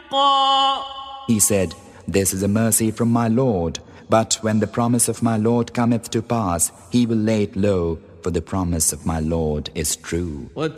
حقا. He said, This is a mercy from my Lord, but when the promise of my Lord cometh to pass, he will lay it low, for the promise of my Lord is true.